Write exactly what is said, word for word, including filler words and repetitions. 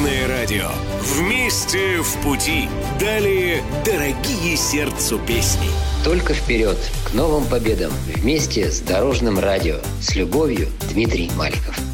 Дорожное радио. Вместе в пути. Далее дорогие сердцу песни. Только вперед, к новым победам. Вместе с Дорожным радио. С любовью, Дмитрий Маликов.